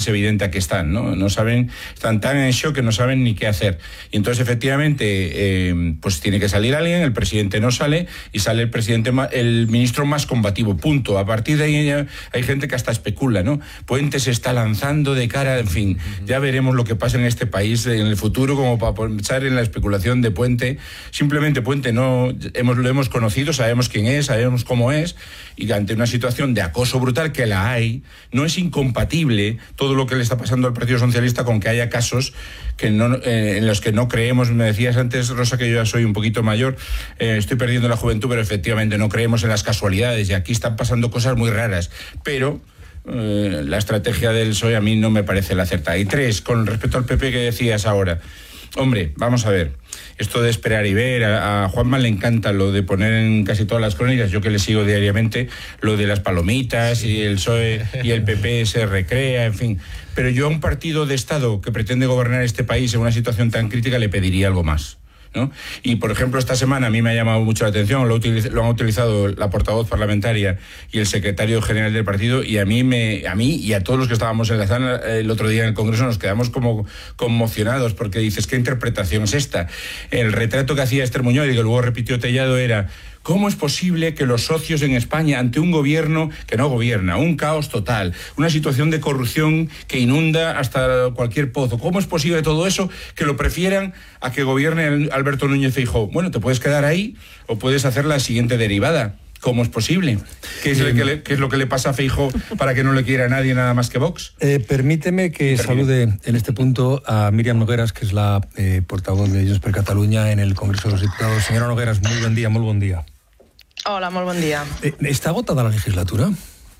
evidente a qué están, ¿no? No saben, están tan en shock que no saben ni qué hacer. Y entonces, efectivamente, pues tiene que salir alguien, el presidente no sale, y sale el ministro más combativo, punto. A partir de ahí hay gente que hasta especula, ¿no? Puente se está lanzando de cara, en fin, ya veremos lo que pasa en este país en el futuro, como para pensar en la especulación de Puente. Simplemente Puente lo hemos conocido, sabemos quién es, sabemos cómo es, y ante una situación de acoso brutal, que la hay, no es incompatible todo lo que le está pasando al Partido Socialista con que haya casos que en los que no creemos. Me decías antes, Rosa, que yo ya soy un poquito mayor, estoy perdiendo la juventud, pero efectivamente no creemos en las casualidades, y aquí están pasando cosas muy raras, pero la estrategia del PSOE a mí no me parece la acertada. Y 3, con respecto al PP que decías ahora, hombre, vamos a ver, esto de esperar y ver, a Juanma le encanta lo de poner en casi todas las crónicas, yo que le sigo diariamente, lo de las palomitas, y el PSOE y el PP se recrea, en fin. Pero yo a un partido de Estado que pretende gobernar este país en una situación tan crítica le pediría algo más, ¿no? Y por ejemplo, esta semana a mí me ha llamado mucho la atención, lo han utilizado la portavoz parlamentaria y el secretario general del partido, y a mí y a todos los que estábamos en la sala el otro día en el Congreso nos quedamos como conmocionados, porque dices, ¿qué interpretación es esta? El retrato que hacía Esther Muñoz y que luego repitió Tellado era: ¿cómo es posible que los socios en España, ante un gobierno que no gobierna, un caos total, una situación de corrupción que inunda hasta cualquier pozo, cómo es posible todo eso, que lo prefieran a que gobierne Alberto Núñez Feijóo? Bueno, te puedes quedar ahí o puedes hacer la siguiente derivada. ¿Cómo es posible? ¿Qué es lo que le pasa a Feijóo para que no le quiera a nadie nada más que Vox? Permíteme que salude en este punto a Míriam Nogueras, que es la portavoz de Junts per Catalunya en el Congreso de los Diputados. Señora Nogueras, muy buen día, muy buen día. Hola, muy buen día. ¿Está agotada la legislatura?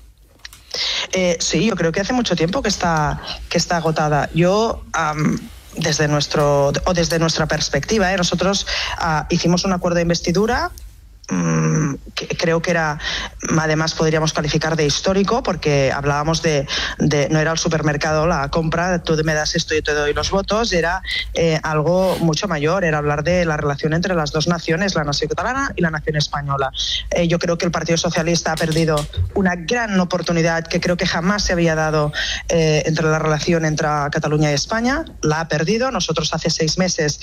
Sí, yo creo que hace mucho tiempo que está agotada. Yo... desde nuestra perspectiva, nosotros hicimos un acuerdo de investidura que creo que era, además podríamos calificar de histórico, porque hablábamos de no era el supermercado la compra, tú me das esto y yo te doy los votos, era algo mucho mayor, era hablar de la relación entre las dos naciones, la nación catalana y la nación española. Yo creo que el Partido Socialista ha perdido una gran oportunidad que creo que jamás se había dado entre la relación entre Cataluña y España, la ha perdido. Nosotros hace 6 meses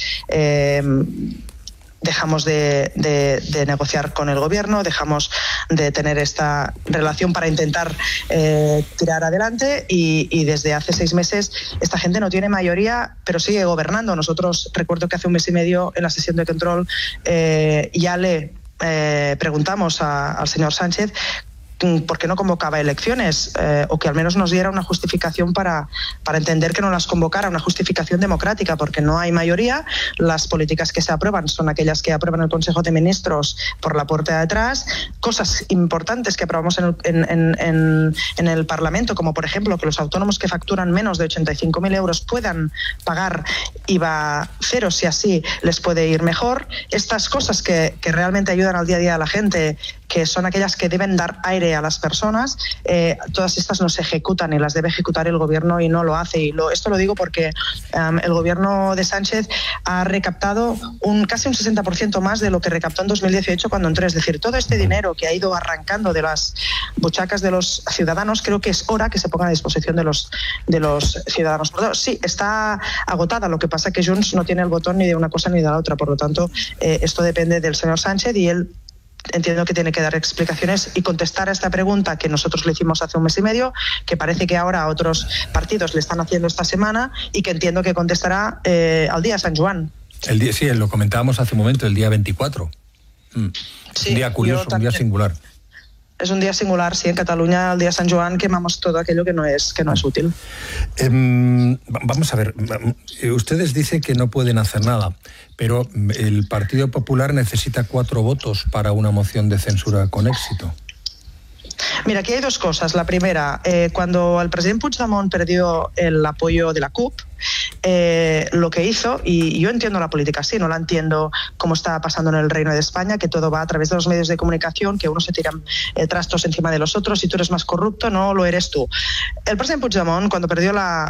dejamos de negociar con el gobierno, dejamos de tener esta relación para intentar tirar adelante, y desde hace 6 meses esta gente no tiene mayoría, pero sigue gobernando. Nosotros, recuerdo que hace 1 mes y medio en la sesión de control ya le preguntamos al señor Sánchez por qué no convocaba elecciones, o que al menos nos diera una justificación para entender que no las convocara, una justificación democrática, porque no hay mayoría. Las políticas que se aprueban son aquellas que aprueban el Consejo de Ministros por la puerta de atrás. Cosas importantes que aprobamos en el Parlamento, como por ejemplo que los autónomos que facturan menos de 85.000 euros puedan pagar IVA cero, si así les puede ir mejor. Estas cosas que realmente ayudan al día a día a la gente, que son aquellas que deben dar aire a las personas, todas estas no se ejecutan y las debe ejecutar el gobierno, y no lo hace. Y esto lo digo porque el gobierno de Sánchez ha recaptado casi un 60% más de lo que recaptó en 2018 cuando entró. Es decir, todo este dinero que ha ido arrancando de las buchacas de los ciudadanos, creo que es hora que se ponga a disposición de los ciudadanos. Por lo tanto, sí, está agotada. Lo que pasa es que Junts no tiene el botón ni de una cosa ni de la otra. Por lo tanto, esto depende del señor Sánchez, y él entiendo que tiene que dar explicaciones y contestar a esta pregunta que nosotros le hicimos hace 1 mes y medio, que parece que ahora otros partidos le están haciendo esta semana, y que entiendo que contestará al día San Juan. Sí, lo comentábamos hace un momento, el día 24. Sí, un día curioso, un día singular. Es un día singular, sí. En Cataluña, el día San Juan, quemamos todo aquello que no es útil. Vamos a ver, ustedes dicen que no pueden hacer nada, pero el Partido Popular necesita 4 votos para una moción de censura con éxito. Mira, aquí hay 2 cosas. La primera, cuando el presidente Puigdemont perdió el apoyo de la CUP, lo que hizo, y yo entiendo la política así, no la entiendo como está pasando en el Reino de España, que todo va a través de los medios de comunicación, que unos se tiran trastos encima de los otros, y tú eres más corrupto, no lo eres tú. El presidente Puigdemont, cuando perdió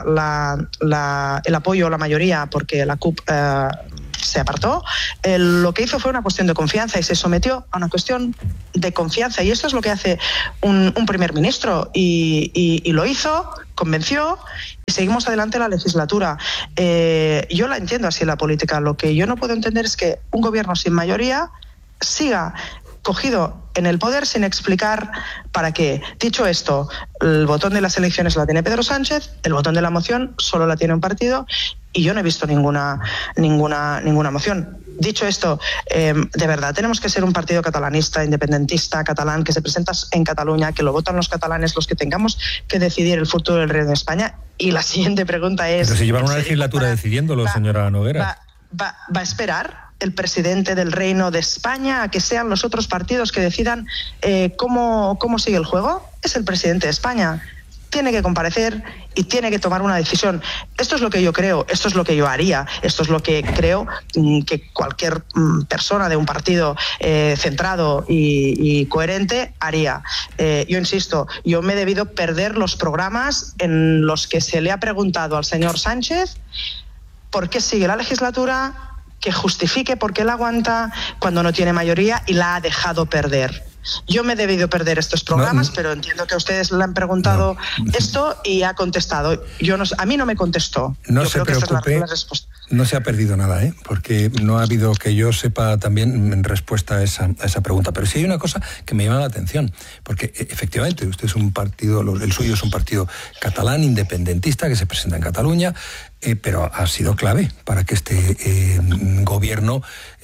el apoyo, la mayoría, porque la CUP se apartó, lo que hizo fue una cuestión de confianza, y se sometió a una cuestión de confianza, y esto es lo que hace un primer ministro, y lo hizo convenció y seguimos adelante la legislatura. Yo la entiendo así la política. Lo que yo no puedo entender es que un gobierno sin mayoría siga cogido en el poder sin explicar para qué. Dicho esto, el botón de las elecciones la tiene Pedro Sánchez, el botón de la moción solo la tiene un partido y yo no he visto ninguna moción. Dicho esto, de verdad, tenemos que ser un partido catalanista, independentista, catalán, que se presenta en Cataluña, que lo votan los catalanes, los que tengamos que decidir el futuro del Reino de España. Y la siguiente pregunta es... Pero si llevan una legislatura decidiéndolo, señora Noguera. ¿Va a esperar el presidente del Reino de España a que sean los otros partidos que decidan cómo sigue el juego? Es el presidente de España. Tiene que comparecer y tiene que tomar una decisión. Esto es lo que yo creo, esto es lo que yo haría, esto es lo que creo que cualquier persona de un partido centrado y coherente haría. Yo insisto, yo me he debido perder los programas en los que se le ha preguntado al señor Sánchez por qué sigue la legislatura, que justifique por qué la aguanta cuando no tiene mayoría y la ha dejado perder. Yo me he debido perder estos programas, pero entiendo que a ustedes le han preguntado esto y ha contestado. A mí no me contestó. No se preocupe, no se ha perdido nada, porque no ha habido, que yo sepa también, en respuesta a esa pregunta. Pero sí hay una cosa que me llama la atención, porque efectivamente usted es un partido, el suyo es un partido catalán, independentista, que se presenta en Cataluña, pero ha sido clave para que este gobierno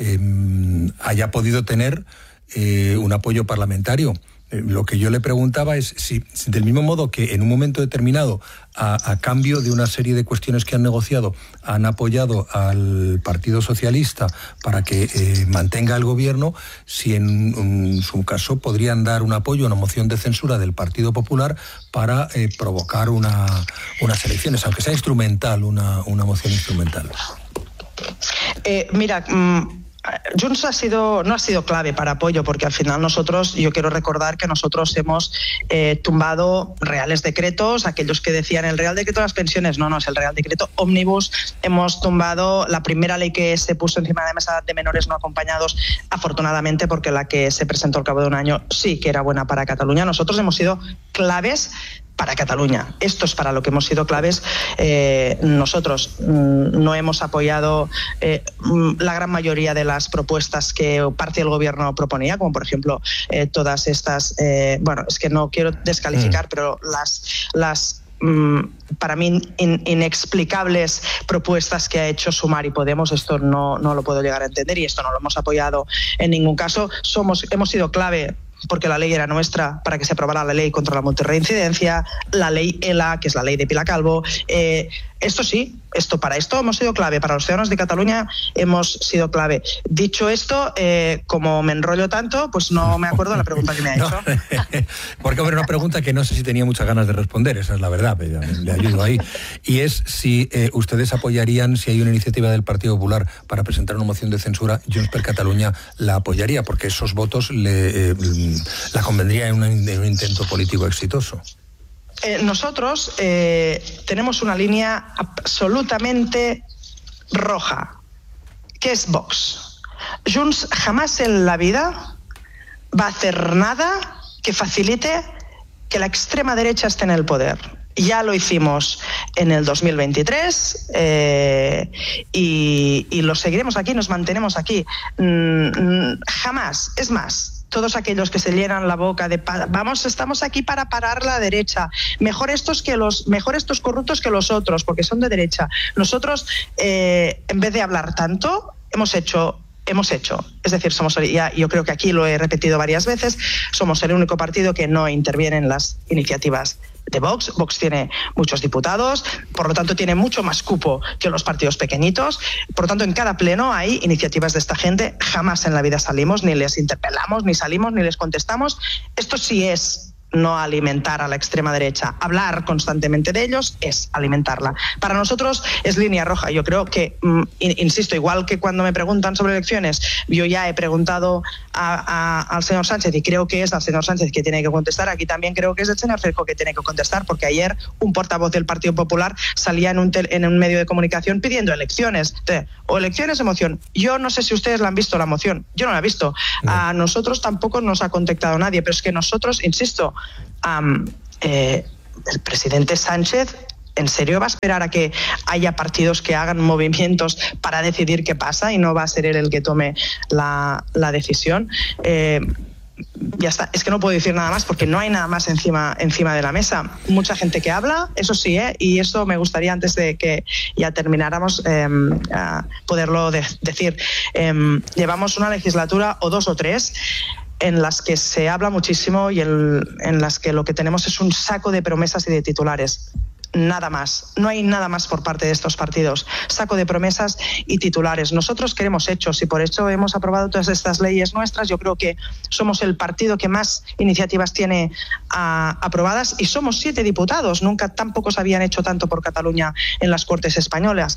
haya podido tener un apoyo parlamentario. Lo que yo le preguntaba es si del mismo modo que en un momento determinado, a cambio de una serie de cuestiones que han negociado, han apoyado al Partido Socialista para que mantenga el gobierno, si en su caso podrían dar un apoyo a una moción de censura del Partido Popular para provocar unas elecciones, aunque sea instrumental, una moción instrumental. Mira, Junts no ha sido clave para apoyo, porque al final yo quiero recordar que nosotros hemos tumbado reales decretos, aquellos que decían el Real Decreto de las pensiones, no es el Real Decreto Ómnibus, hemos tumbado la primera ley que se puso encima de la mesa de menores no acompañados, afortunadamente, porque la que se presentó al cabo de un año sí que era buena para Cataluña. Nosotros hemos sido claves para Cataluña. Esto es para lo que hemos sido claves. Nosotros no hemos apoyado la gran mayoría de las propuestas que parte del gobierno proponía, como por ejemplo todas estas, es que no quiero descalificar, pero las para mí inexplicables propuestas que ha hecho Sumar y Podemos, esto no lo puedo llegar a entender y esto no lo hemos apoyado en ningún caso. Hemos sido clave porque la ley era nuestra para que se aprobara la ley contra la multirreincidencia, la ley ELA, que es la ley de Pilar Calvo. Para esto hemos sido clave, para los ciudadanos de Cataluña hemos sido clave. Dicho esto, como me enrollo tanto, pues no me acuerdo de la pregunta que me ha hecho. Porque era una pregunta que no sé si tenía muchas ganas de responder, esa es la verdad, pero le ayudo ahí. Y es si ustedes apoyarían, si hay una iniciativa del Partido Popular para presentar una moción de censura, Junts per Catalunya la apoyaría, porque esos votos la convendría en un intento político exitoso. Nosotros tenemos una línea absolutamente roja, que es Vox. Junts jamás en la vida va a hacer nada que facilite que la extrema derecha esté en el poder. Ya lo hicimos en el 2023 y lo seguiremos aquí, nos mantenemos aquí. Jamás, es más, todos aquellos que se llenan la boca de estamos aquí para parar la derecha, mejor estos corruptos que los otros, porque son de derecha. Nosotros, en vez de hablar tanto, hemos hecho. Es decir, yo creo que aquí lo he repetido varias veces, somos el único partido que no interviene en las iniciativas de Vox. Vox tiene muchos diputados, por lo tanto tiene mucho más cupo que los partidos pequeñitos. Por lo tanto, en cada pleno hay iniciativas de esta gente. Jamás en la vida salimos, ni les interpelamos, ni salimos, ni les contestamos. Esto sí es no alimentar a la extrema derecha. Hablar constantemente de ellos es alimentarla. Para nosotros es línea roja. Yo creo que, insisto, igual que cuando me preguntan sobre elecciones, yo ya he preguntado al señor Sánchez y creo que es al señor Sánchez que tiene que contestar. Aquí también creo que es el señor Feijóo que tiene que contestar, porque ayer un portavoz del Partido Popular salía en un medio de comunicación pidiendo elecciones. O elecciones o moción. Yo no sé si ustedes la han visto, la moción. Yo no la he visto. No. A nosotros tampoco nos ha contactado nadie, pero es que nosotros, insisto, el presidente Sánchez, ¿en serio va a esperar a que haya partidos que hagan movimientos para decidir qué pasa y no va a ser él el que tome la decisión? Ya está, es que no puedo decir nada más porque no hay nada más encima de la mesa. Mucha gente que habla, eso sí, y eso me gustaría, antes de que ya termináramos, poderlo decir. Llevamos una legislatura o 2 o 3 en las que se habla muchísimo y en las que lo que tenemos es un saco de promesas y de titulares. Nada más, no hay nada más por parte de estos partidos, saco de promesas y titulares. Nosotros queremos hechos y por eso hemos aprobado todas estas leyes nuestras. Yo creo que somos el partido que más iniciativas tiene aprobadas y somos 7 diputados. Nunca tan pocos habían hecho tanto por Cataluña en las Cortes españolas.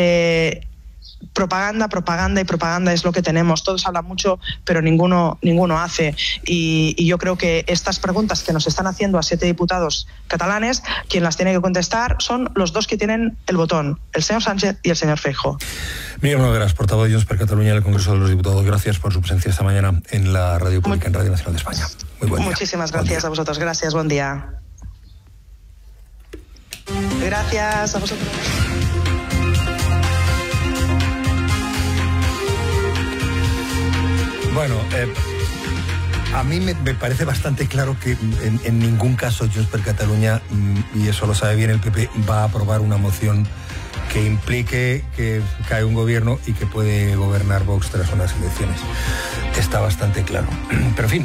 Propaganda es lo que tenemos. Todos hablan mucho, pero ninguno hace. Y yo creo que estas preguntas que nos están haciendo a 7 diputados catalanes, quien las tiene que contestar son los 2 que tienen el botón, el señor Sánchez y el señor Feijóo. Miguel Nogueras, portavoz de Junts per Cataluña en el Congreso de los Diputados. Gracias por su presencia esta mañana en la Radio Pública, en Radio Nacional de España. Muy buen día. Muchísimas gracias a vosotros. Gracias, buen día. Gracias a vosotros. Bueno, a mí me parece bastante claro que en ningún caso Junts per Cataluña, y eso lo sabe bien el PP, va a aprobar una moción que implique que cae un gobierno y que puede gobernar Vox tras unas elecciones. Está bastante claro. Pero en fin,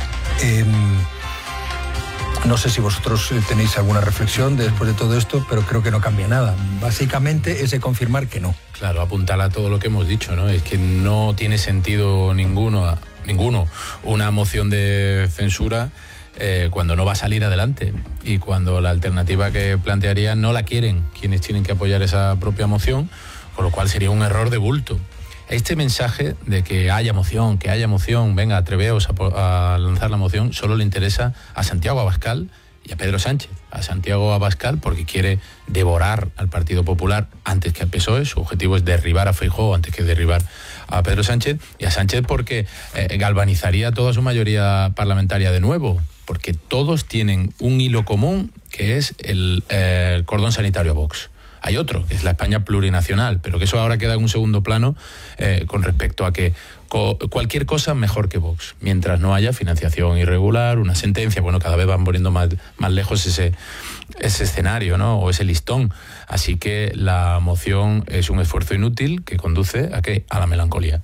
no sé si vosotros tenéis alguna reflexión después de todo esto, pero creo que no cambia nada. Básicamente es de confirmar que no. Claro, apuntar a todo lo que hemos dicho, ¿no? Es que no tiene sentido ninguno una moción de censura cuando no va a salir adelante y cuando la alternativa que plantearían no la quieren quienes tienen que apoyar esa propia moción, con lo cual sería un error de bulto. Este mensaje de que haya moción, venga, atreveos a lanzar la moción, solo le interesa a Santiago Abascal y a Pedro Sánchez. A Santiago Abascal porque quiere devorar al Partido Popular antes que al PSOE, su objetivo es derribar a Feijóo antes que derribar a Pedro Sánchez, y a Sánchez porque galvanizaría toda su mayoría parlamentaria de nuevo, porque todos tienen un hilo común que es el cordón sanitario a Vox. Hay otro, que es la España plurinacional, pero que eso ahora queda en un segundo plano con respecto a que cualquier cosa mejor que Vox, mientras no haya financiación irregular, una sentencia. Bueno, cada vez van poniendo más lejos ese escenario, ¿no? O ese listón. Así que la moción es un esfuerzo inútil que conduce ¿a qué? A la melancolía.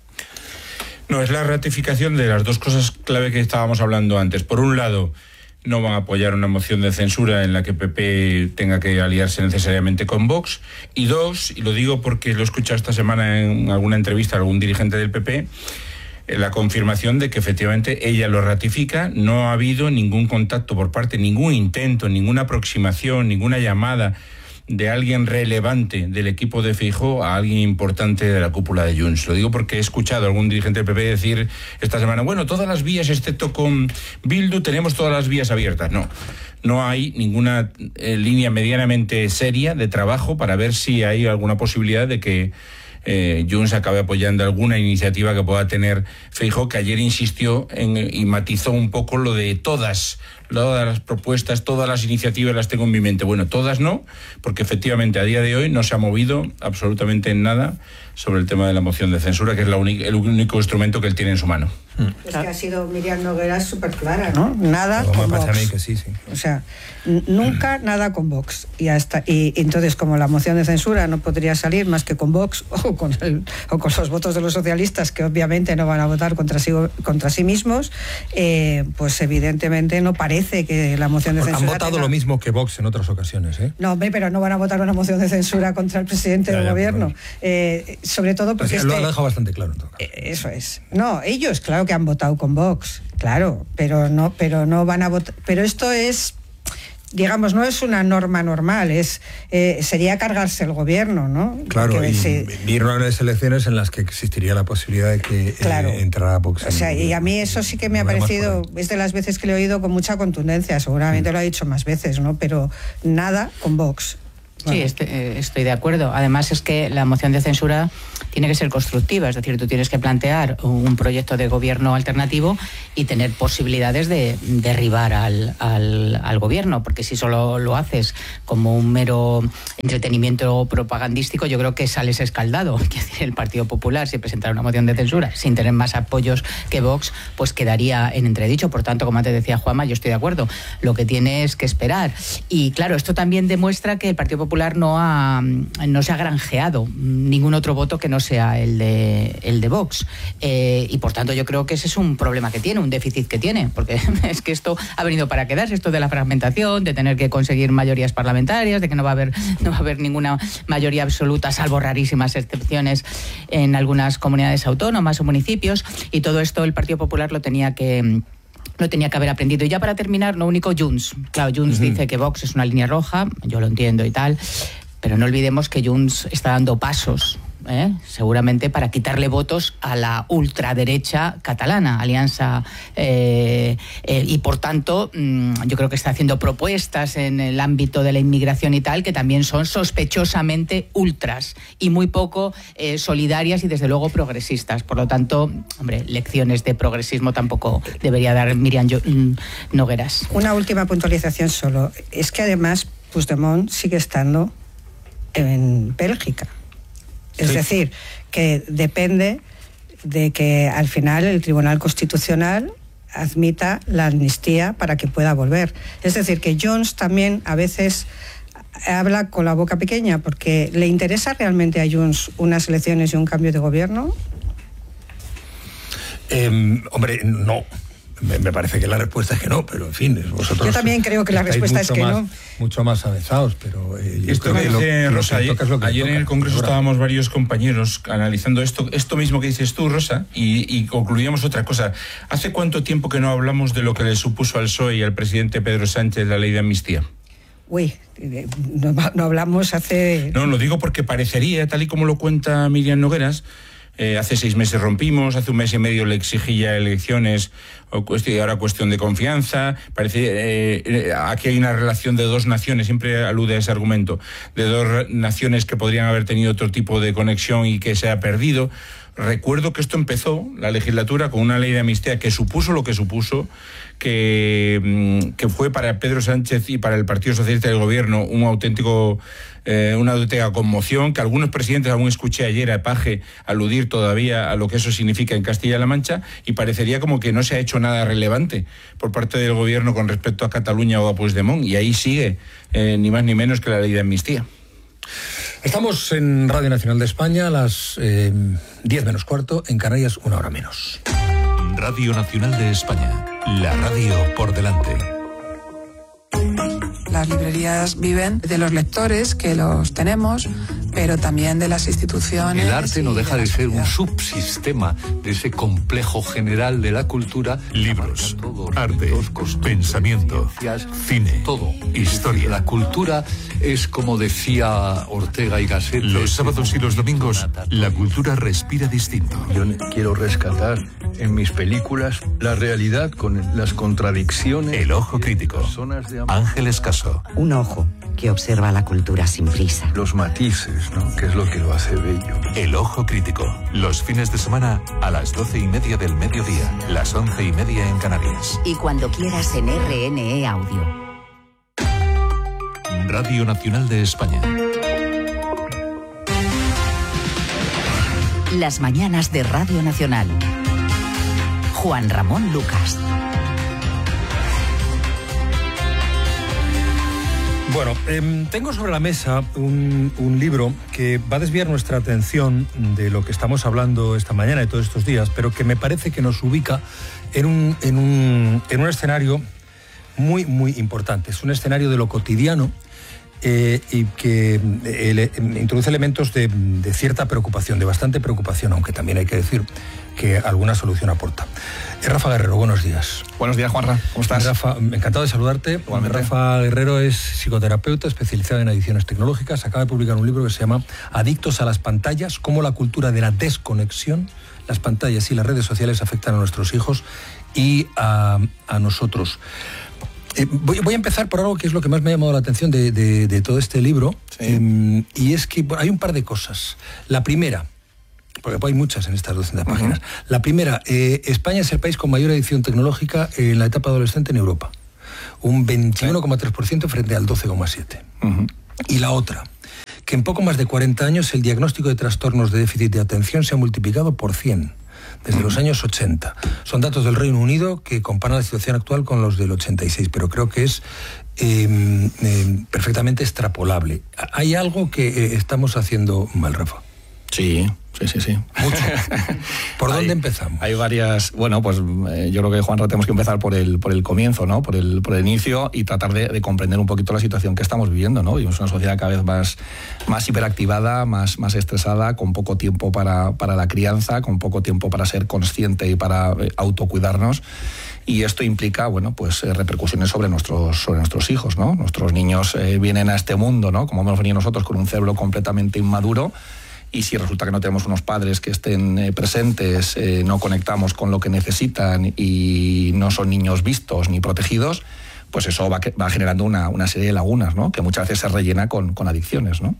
No, es la ratificación de las dos cosas clave que estábamos hablando antes. Por un lado, no van a apoyar una moción de censura en la que PP tenga que aliarse necesariamente con Vox. Y dos, y lo digo porque lo he escuchado esta semana en alguna entrevista a algún dirigente del PP, la confirmación de que efectivamente ella lo ratifica. No ha habido ningún contacto por parte, ningún intento, ninguna aproximación, ninguna llamada de alguien relevante del equipo de Feijóo a alguien importante de la cúpula de Junts. Lo digo porque he escuchado a algún dirigente del PP decir esta semana, bueno, todas las vías, excepto con Bildu, tenemos todas las vías abiertas. No hay ninguna línea medianamente seria de trabajo para ver si hay alguna posibilidad de que Junts acabe apoyando alguna iniciativa que pueda tener Feijóo, que ayer insistió y matizó un poco lo de todas las propuestas, todas las iniciativas las tengo en mi mente. Bueno, todas no, porque efectivamente a día de hoy no se ha movido absolutamente en nada sobre el tema de la moción de censura, que es el único instrumento que él tiene en su mano. Es que ha sido Miriam Nogueras súper clara, ¿no? Nada con Vox. Sí. O sea, nunca nada con Vox. Y entonces, como la moción de censura no podría salir más que con Vox o con los votos de los socialistas, que obviamente no van a votar contra sí mismos, pues evidentemente no parece que la moción de censura... Han votado lo mismo que Vox en otras ocasiones, ¿eh? No, pero no van a votar una moción de censura contra el presidente del gobierno. Sobre todo porque... Lo ha dejado bastante claro en todo caso. Eso es. No, ellos, claro que han votado con Vox, claro, pero no van a votar. Pero esto es, digamos, no es una norma normal, sería cargarse el gobierno, ¿no? Claro, y unas elecciones en las que existiría la posibilidad de que entrara Vox. O sea, y a mí eso sí que me ha parecido, es de las veces que le he oído con mucha contundencia, seguramente lo ha dicho más veces, ¿no? Pero nada con Vox. Sí, estoy de acuerdo. Además es que la moción de censura tiene que ser constructiva, es decir, tú tienes que plantear un proyecto de gobierno alternativo y tener posibilidades de derribar al gobierno, porque si solo lo haces como un mero entretenimiento propagandístico, yo creo que sales escaldado. Es decir, el Partido Popular, si presentara una moción de censura sin tener más apoyos que Vox, pues quedaría en entredicho. Por tanto, como antes decía Juanma, yo estoy de acuerdo. Lo que tiene es que esperar. Y claro, esto también demuestra que el Partido Popular no se ha granjeado ningún otro voto que no sea el de Vox. Y por tanto yo creo que ese es un problema que tiene, un déficit que tiene, porque es que esto ha venido para quedarse, esto de la fragmentación, de tener que conseguir mayorías parlamentarias, de que no va a haber ninguna mayoría absoluta, salvo rarísimas excepciones en algunas comunidades autónomas o municipios, y todo esto el Partido Popular lo tenía que haber aprendido. Y ya para terminar, lo único, Junts. Claro, Junts dice que Vox es una línea roja, yo lo entiendo y tal, pero no olvidemos que Junts está dando pasos, seguramente para quitarle votos a la ultraderecha catalana, Alianza, y por tanto yo creo que está haciendo propuestas en el ámbito de la inmigración y tal, que también son sospechosamente ultras y muy poco solidarias y desde luego progresistas. Por lo tanto, hombre, lecciones de progresismo tampoco debería dar Míriam Nogueras. Una última puntualización solo. Es que además Puigdemont sigue estando en Bélgica. Es decir, que depende de que al final el Tribunal Constitucional admita la amnistía para que pueda volver. Es decir, que Junts también a veces habla con la boca pequeña, porque ¿le interesa realmente a Junts unas elecciones y un cambio de gobierno? Hombre, no. Me parece que la respuesta es que no, pero en fin, vosotros... Yo también creo que la respuesta es que no. Mucho más avanzados, pero... Esto que dice Rosa, ayer en el Congreso estábamos varios compañeros analizando esto mismo que dices tú, Rosa, y concluíamos otra cosa. ¿Hace cuánto tiempo que no hablamos de lo que le supuso al PSOE y al presidente Pedro Sánchez la ley de amnistía? Uy, no hablamos hace... No, lo digo porque parecería, tal y como lo cuenta Míriam Nogueras, hace 6 meses rompimos, hace 1 mes y medio le exigí ya elecciones, y ahora cuestión de confianza. Parece aquí hay una relación de 2 naciones, siempre alude a ese argumento, de 2 naciones que podrían haber tenido otro tipo de conexión y que se ha perdido. Recuerdo que esto empezó, la legislatura, con una ley de amnistía que supuso lo que supuso, que fue para Pedro Sánchez y para el Partido Socialista del Gobierno una auténtica conmoción, que algunos presidentes, aún escuché ayer a Paje aludir todavía a lo que eso significa en Castilla-La Mancha, y parecería como que no se ha hecho nada relevante por parte del Gobierno con respecto a Cataluña o a Puigdemont, y ahí sigue, ni más ni menos que la ley de amnistía. Estamos en Radio Nacional de España a las 10 menos cuarto, en Canarias 1 hora menos. Radio Nacional de España, la radio por delante. Las librerías viven de los lectores, que los tenemos, pero también de las instituciones. El arte no deja de ser un subsistema de ese complejo general de la cultura. Libros, arte, pensamiento, cine, todo, historia. La cultura es, como decía Ortega y Gasset, los sábados y los domingos la cultura respira distinto. Yo quiero rescatar en mis películas la realidad con las contradicciones. El ojo crítico. Ángeles Caso. Un ojo que observa la cultura sin prisa. Los matices, ¿no? Que es lo que lo hace bello. El ojo crítico. Los fines de semana a las 12:30 del mediodía, las 11:30 en Canarias. Y cuando quieras en RNE Audio. Radio Nacional de España. Las mañanas de Radio Nacional. Juan Ramón Lucas. Bueno, tengo sobre la mesa un libro que va a desviar nuestra atención de lo que estamos hablando esta mañana y todos estos días, pero que me parece que nos ubica en un escenario muy, muy importante. Es un escenario de lo cotidiano y que introduce elementos de cierta preocupación, de bastante preocupación, aunque también hay que decir que alguna solución aporta. Rafa Guerrero, buenos días. Buenos días, Juanra. ¿Cómo estás? Rafa, encantado de saludarte. Igualmente. Rafa Guerrero es psicoterapeuta especializado en adicciones tecnológicas. Acaba de publicar un libro que se llama Adictos a las pantallas, cómo la cultura de la desconexión, las pantallas y las redes sociales afectan a nuestros hijos y a nosotros. Voy a empezar por algo que es lo que más me ha llamado la atención de todo este libro, y es que hay un par de cosas. La primera, porque hay muchas en estas 200 páginas. La primera, España es el país con mayor adicción tecnológica en la etapa adolescente en Europa. Un 21,3% frente al 12,7%. Y la otra, que en poco más de 40 años el diagnóstico de trastornos de déficit de atención se ha multiplicado por 100. Desde los años 80. Son datos del Reino Unido que comparan la situación actual con los del 86, pero creo que es perfectamente extrapolable. ¿Hay algo que estamos haciendo mal, Rafa? Sí. Mucho. ¿Por dónde empezamos? Hay varias... Bueno, pues yo creo que, Juanra, tenemos que empezar por el comienzo, ¿no? Por el inicio y tratar de comprender un poquito la situación que estamos viviendo, ¿no? Vivimos una sociedad cada vez más hiperactivada, más estresada, con poco tiempo para la crianza, con poco tiempo para ser consciente y para autocuidarnos. Y esto implica, bueno, pues repercusiones sobre nuestros hijos, ¿no? Nuestros niños vienen a este mundo, ¿no? Como hemos venido nosotros, con un cerebro completamente inmaduro. Y si resulta que no tenemos unos padres que estén presentes, no conectamos con lo que necesitan y no son niños vistos ni protegidos, pues eso va generando una serie de lagunas, ¿no? Que muchas veces se rellena con adicciones, ¿no?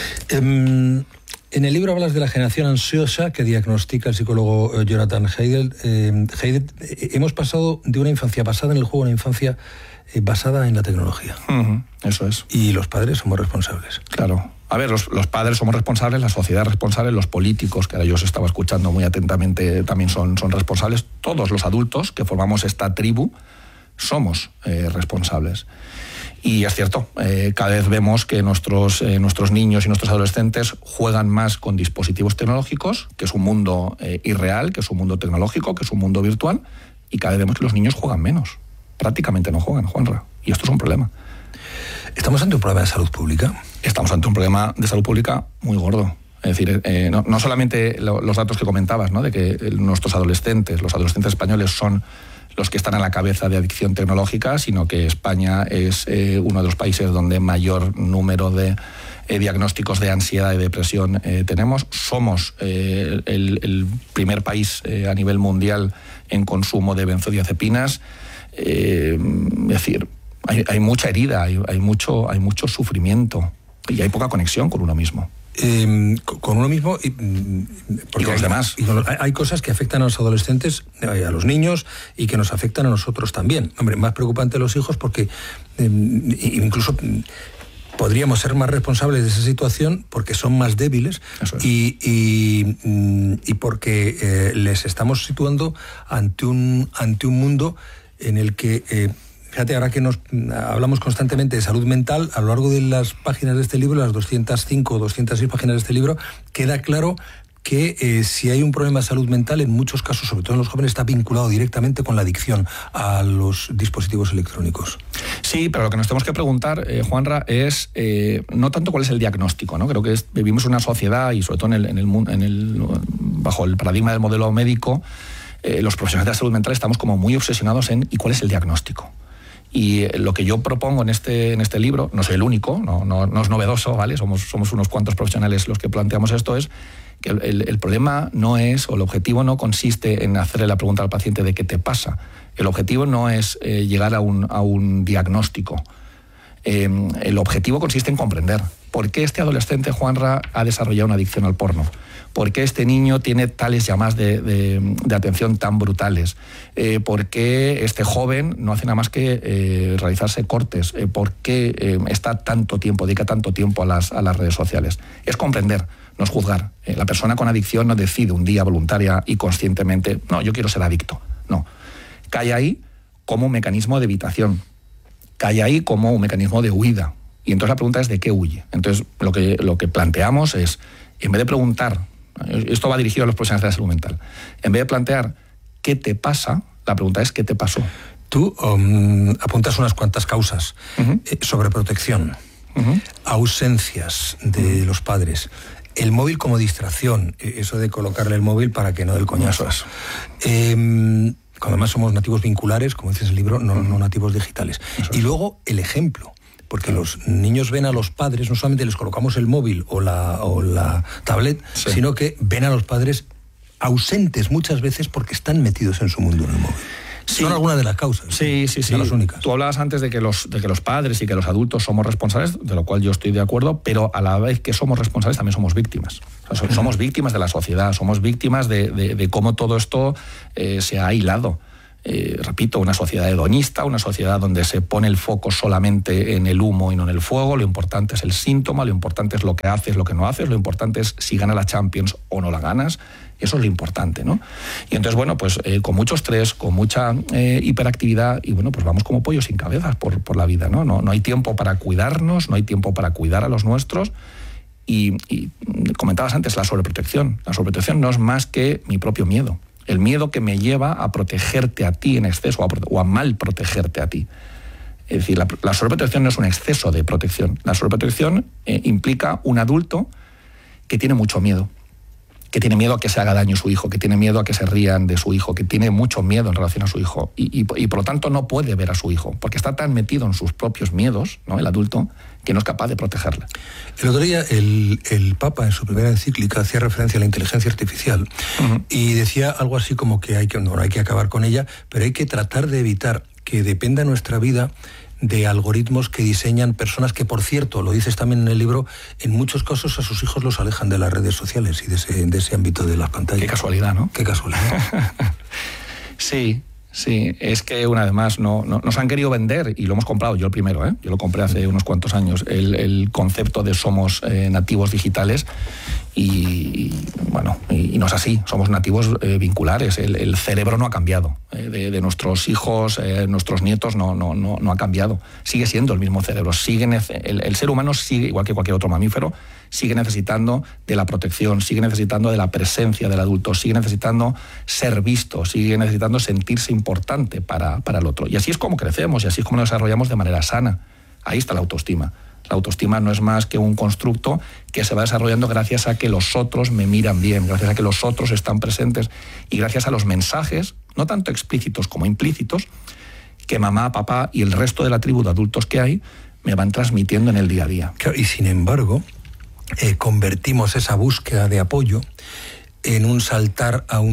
En el libro hablas de la generación ansiosa que diagnostica el psicólogo Jonathan Haidt. Hemos pasado de una infancia basada en el juego a una infancia basada en la tecnología. Eso es. Y los padres somos responsables. Claro. A ver, los padres somos responsables, la sociedad es responsable, los políticos, que ahora yo os estaba escuchando muy atentamente, también son responsables. Todos los adultos que formamos esta tribu somos responsables. Y es cierto, cada vez vemos que nuestros niños y nuestros adolescentes juegan más con dispositivos tecnológicos, que es un mundo irreal, que es un mundo tecnológico, que es un mundo virtual, y cada vez vemos que los niños juegan menos. Prácticamente no juegan, Juanra. Y esto es un problema. ¿Estamos ante un problema de salud pública? Estamos ante un problema de salud pública muy gordo. Es decir, no solamente los datos que comentabas, ¿no? De que los adolescentes españoles son los que están a la cabeza de adicción tecnológica, sino que España es uno de los países donde mayor número de diagnósticos de ansiedad y depresión tenemos. Somos el primer país a nivel mundial en consumo de benzodiazepinas. Es decir, hay mucha herida, hay mucho sufrimiento y hay poca conexión con uno mismo. Con uno mismo y con los demás. Hay cosas que afectan a los adolescentes, a los niños, y que nos afectan a nosotros también. Hombre, más preocupante los hijos porque incluso podríamos ser más responsables de esa situación porque son más débiles y porque les estamos situando ante un mundo en el que... Fíjate, ahora que nos hablamos constantemente de salud mental, a lo largo de las páginas de este libro, las 205 o 206 páginas de este libro, queda claro que si hay un problema de salud mental, en muchos casos, sobre todo en los jóvenes, está vinculado directamente con la adicción a los dispositivos electrónicos. Sí, pero lo que nos tenemos que preguntar, Juanra, es no tanto cuál es el diagnóstico, ¿no? Creo que vivimos en una sociedad, y sobre todo bajo el paradigma del modelo médico, los profesionales de la salud mental estamos como muy obsesionados en ¿y cuál es el diagnóstico? Y lo que yo propongo en este libro, no soy el único, no es novedoso, ¿vale? Somos unos cuantos profesionales los que planteamos esto, es que el problema no es, o el objetivo no consiste en hacerle la pregunta al paciente de qué te pasa. El objetivo no es llegar a un diagnóstico. El objetivo consiste en comprender por qué este adolescente, Juanra, ha desarrollado una adicción al porno. ¿Por qué este niño tiene tales llamadas de atención tan brutales? ¿Por qué este joven no hace nada más que realizarse cortes? ¿Por qué dedica tanto tiempo a las redes sociales? Es comprender, no es juzgar. La persona con adicción no decide un día voluntaria y conscientemente, no, yo quiero ser adicto. No. Cae ahí como un mecanismo de evitación. Cae ahí como un mecanismo de huida. Y entonces la pregunta es ¿de qué huye? Entonces lo que planteamos es, en vez de preguntar, esto va dirigido a los profesionales de la salud mental, en vez de plantear ¿qué te pasa?, la pregunta es ¿qué te pasó? Tú apuntas unas cuantas causas. Sobreprotección, ausencias de los padres, el móvil como distracción, eso de colocarle el móvil para que no dé el coñazo. Cuando además somos nativos vinculares, como dices en el libro, no nativos digitales. Y luego el ejemplo. Porque los niños ven a los padres, no solamente les colocamos el móvil o la tablet, sino que ven a los padres ausentes muchas veces porque están metidos en su mundo en el móvil. Son algunas de las causas. Sí. No las únicas. Tú hablabas antes de que los padres y que los adultos somos responsables, de lo cual yo estoy de acuerdo, pero a la vez que somos responsables también somos víctimas. O sea, somos víctimas de la sociedad, somos víctimas de cómo todo esto se ha hilado. Repito, una sociedad hedonista, una sociedad donde se pone el foco solamente en el humo y no en el fuego. Lo importante es el síntoma, lo importante es lo que haces, lo que no haces, lo importante es si ganas la Champions o no la ganas. Eso es lo importante, ¿no? Y entonces, bueno, pues con mucho estrés, con mucha hiperactividad, y bueno, pues vamos como pollos sin cabezas por la vida, ¿no? No hay tiempo para cuidarnos, no hay tiempo para cuidar a los nuestros. Y comentabas antes la sobreprotección. La sobreprotección no es más que mi propio miedo. El miedo que me lleva a protegerte a ti en exceso o a mal protegerte a ti. Es decir, la sobreprotección no es un exceso de protección. La sobreprotección implica un adulto que tiene mucho miedo. Que tiene miedo a que se haga daño su hijo, que tiene miedo a que se rían de su hijo, que tiene mucho miedo en relación a su hijo y por lo tanto no puede ver a su hijo, porque está tan metido en sus propios miedos, ¿no?, el adulto, que no es capaz de protegerle. El otro día el Papa en su primera encíclica hacía referencia a la inteligencia artificial y decía algo así como que no hay que acabar con ella, pero hay que tratar de evitar que dependa nuestra vida de algoritmos que diseñan personas que, por cierto, lo dices también en el libro, en muchos casos a sus hijos los alejan de las redes sociales y de ese ámbito de las pantallas. Qué casualidad, ¿no? Qué casualidad. Sí, es que una vez más nos han querido vender, y lo hemos comprado, yo el primero, yo lo compré hace unos cuantos años, el concepto de somos nativos digitales, y bueno, y no es así, somos nativos vinculares, el cerebro no ha cambiado, de nuestros hijos, nuestros nietos no ha cambiado, sigue siendo el mismo cerebro, el ser humano sigue, igual que cualquier otro mamífero, sigue necesitando de la protección, sigue necesitando de la presencia del adulto, sigue necesitando ser visto, sigue necesitando sentirse importante para el otro. Y así es como crecemos y así es como nos desarrollamos de manera sana. Ahí está la autoestima. La autoestima no es más que un constructo que se va desarrollando gracias a que los otros me miran bien, gracias a que los otros están presentes y gracias a los mensajes, no tanto explícitos como implícitos, que mamá, papá y el resto de la tribu de adultos que hay me van transmitiendo en el día a día. Claro, y sin embargo, convertimos esa búsqueda de apoyo en un saltar a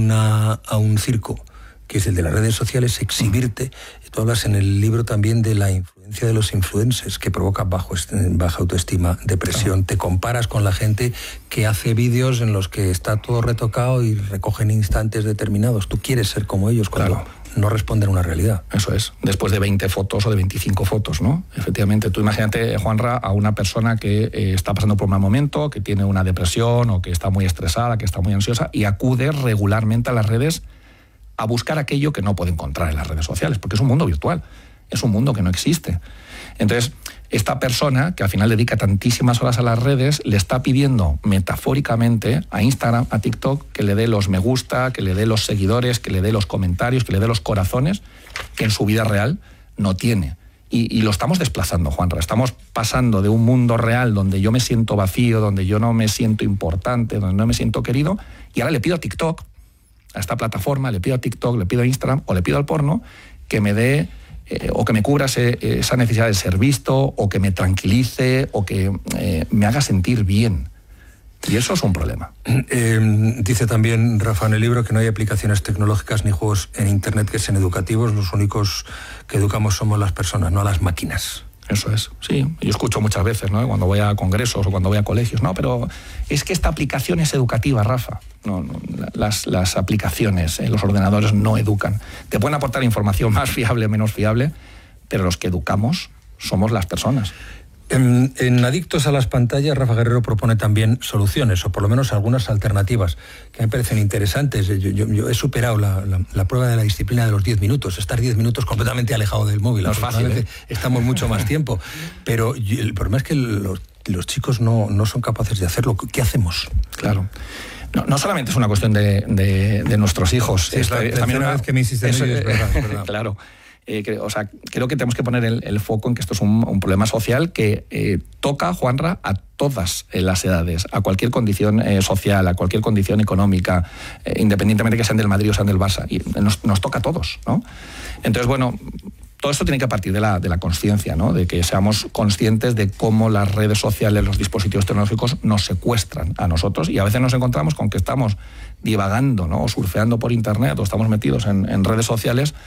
un circo, que es el de las redes sociales, exhibirte. Tú hablas en el libro también de la influencia de los influencers, que provoca baja autoestima, depresión. Te comparas con la gente que hace vídeos en los que está todo retocado y recogen instantes determinados. Tú quieres ser como ellos cuando no responden a una realidad. Eso es, después de 20 fotos o de 25 fotos, ¿no? Efectivamente, tú imagínate, Juanra, a una persona que está pasando por un mal momento, que tiene una depresión o que está muy estresada, que está muy ansiosa y acude regularmente a las redes a buscar aquello que no puede encontrar en las redes sociales, porque es un mundo virtual, es un mundo que no existe. Entonces, esta persona, que al final dedica tantísimas horas a las redes, le está pidiendo metafóricamente a Instagram, a TikTok, que le dé los me gusta, que le dé los seguidores, que le dé los comentarios, que le dé los corazones, que en su vida real no tiene. Y lo estamos desplazando, Juanra. Estamos pasando de un mundo real donde yo me siento vacío, donde yo no me siento importante, donde no me siento querido, y ahora le pido a TikTok, a esta plataforma, le pido a TikTok, le pido a Instagram o le pido al porno que me dé o que me cubra esa necesidad de ser visto o que me tranquilice o que me haga sentir bien. Y eso es un problema. Dice también Rafa en el libro que no hay aplicaciones tecnológicas ni juegos en Internet que sean educativos. Los únicos que educamos somos las personas, no las máquinas. Eso es, sí. Yo escucho muchas veces, ¿no?, cuando voy a congresos o cuando voy a colegios, no, pero es que esta aplicación es educativa, Rafa. No, las aplicaciones, los ordenadores no educan. Te pueden aportar información más fiable, menos fiable, pero los que educamos somos las personas. En Adictos a las Pantallas, Rafa Guerrero propone también soluciones, o por lo menos algunas alternativas, que me parecen interesantes. Yo he superado la prueba de la disciplina de los 10 minutos, estar 10 minutos completamente alejado del móvil. No es fácil, estamos mucho más tiempo. Pero el problema es que los chicos no son capaces de hacerlo. ¿Qué hacemos? Claro. No solamente es una cuestión de nuestros hijos. Sí, es también una vez que me insisten en ello, es verdad. Claro. Creo que tenemos que poner el foco en que esto es un problema social que toca, Juanra, a todas las edades, a cualquier condición social, a cualquier condición económica, independientemente que sean del Madrid o sean del Barça. Y nos toca a todos, ¿no? Entonces, bueno, todo esto tiene que partir de la consciencia, ¿no?, de que seamos conscientes de cómo las redes sociales, los dispositivos tecnológicos nos secuestran a nosotros y a veces nos encontramos con que estamos divagando, ¿no?, o surfeando por Internet o estamos metidos en redes sociales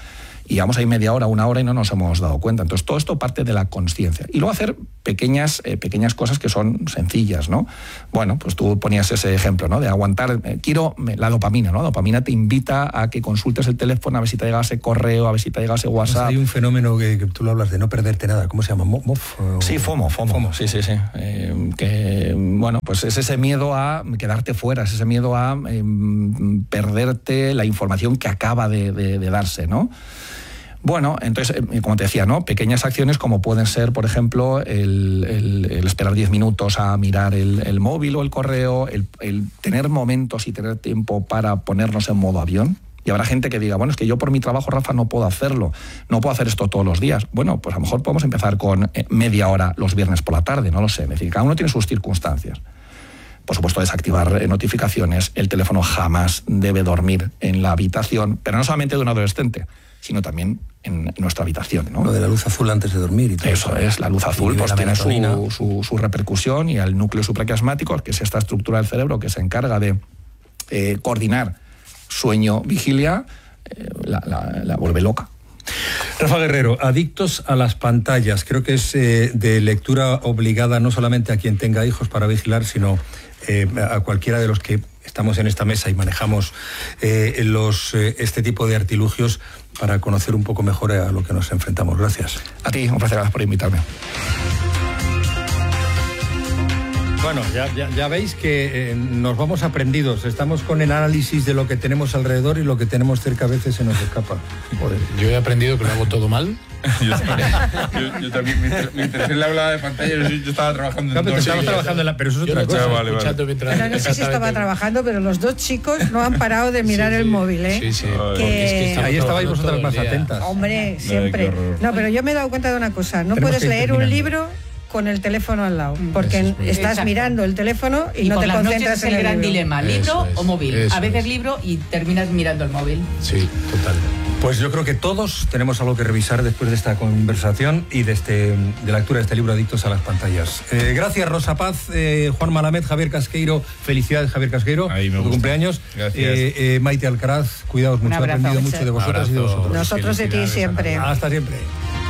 y llevamos ahí media hora, una hora y no nos hemos dado cuenta. Entonces todo esto parte de la conciencia. Y luego hacer pequeñas cosas que son sencillas, ¿no? Bueno, pues tú ponías ese ejemplo, ¿no? De aguantar, la dopamina, ¿no? La dopamina te invita a que consultes el teléfono, a ver si te ha llegado ese correo, a ver si te ha llegado ese WhatsApp. Hay un fenómeno que tú lo hablas de no perderte nada. ¿Cómo se llama? Sí, FOMO. Sí. Que, bueno, pues es ese miedo a quedarte fuera, es ese miedo a perderte la información que acaba de darse, ¿no? Bueno, entonces, como te decía, ¿no? Pequeñas acciones como pueden ser, por ejemplo, el esperar 10 minutos a mirar el móvil o el correo, el tener momentos y tener tiempo para ponernos en modo avión. Y habrá gente que diga, bueno, es que yo por mi trabajo, Rafa, no puedo hacerlo, no puedo hacer esto todos los días. Bueno, pues a lo mejor podemos empezar con media hora los viernes por la tarde, no lo sé. Es decir, cada uno tiene sus circunstancias. Por supuesto, desactivar notificaciones. El teléfono jamás debe dormir en la habitación, pero no solamente de un adolescente, sino también en nuestra habitación, ¿no? Lo de la luz azul antes de dormir y todo eso. Es, la luz azul pues tiene su repercusión, y al núcleo supraquiasmático, que es esta estructura del cerebro que se encarga de coordinar sueño-vigilia, la vuelve loca. Rafa Guerrero, adictos a las pantallas. Creo que es de lectura obligada no solamente a quien tenga hijos para vigilar, sino a cualquiera de los que estamos en esta mesa y manejamos este tipo de artilugios para conocer un poco mejor a lo que nos enfrentamos. Gracias. A ti, un placer, gracias por invitarme. Bueno, ya veis que nos vamos aprendidos. Estamos con el análisis de lo que tenemos alrededor, y lo que tenemos cerca a veces se nos escapa. Joder. Yo he aprendido que lo hago todo mal. yo también me interesé en la hablada de pantalla. Yo estaba trabajando en pero eso es otra cosa. Vale. No sé si estaba trabajando, pero los dos chicos no han parado de mirar el móvil, ¿eh? Sí. Ahí estabais vosotras más atentas. Hombre, siempre. No, pero yo me he dado cuenta de una cosa. No puedes leer un libro con el teléfono al lado, porque estás mirando el teléfono y no te concentras en el gran libro. Dilema, libro o móvil. A veces libro y terminas mirando el móvil. Sí, total. Pues yo creo que todos tenemos algo que revisar después de esta conversación y de la lectura de este libro, Adictos a las pantallas. Gracias, Rosa Paz, Juan Malamed, Javier Casqueiro. Felicidades, Javier Casqueiro, por tu cumpleaños. Gracias. Maite Alcaraz, cuidaos mucho, he aprendido mucho de vosotras y de vosotros. Nosotros de ti siempre. Hasta siempre.